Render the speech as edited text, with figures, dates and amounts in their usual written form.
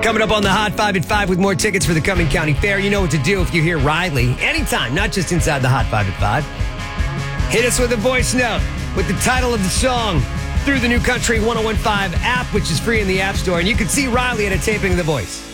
Coming up on the Hot 5 at 5 with more tickets for the coming county fair. You know what to do if you hear Riley. Anytime, not just inside the Hot 5 at 5. Hit us with a voice note with the title of the song through the New Country 1015 app, which is free in the App Store. And you can see Riley at a taping of The Voice.